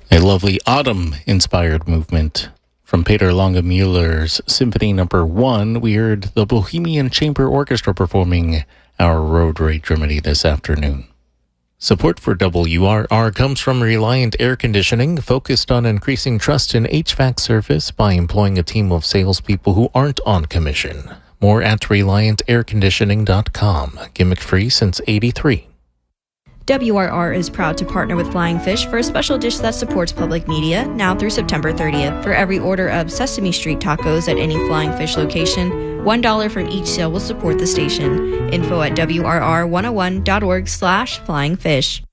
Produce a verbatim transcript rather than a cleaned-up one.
A lovely autumn-inspired movement from Peter Longemüller's Symphony Number One. We heard the Bohemian Chamber Orchestra performing our Road Rage Remedy this afternoon. Support for W R R comes from Reliant Air Conditioning, focused on increasing trust in H V A C service by employing a team of salespeople who aren't on commission. More at reliant air conditioning dot com. Gimmick-free since eighty-three. W R R is proud to partner with Flying Fish for a special dish that supports public media now through September thirtieth. For every order of Sesame Street tacos at any Flying Fish location, one dollar from each sale will support the station. Info at W R R one oh one dot org slash flying fish.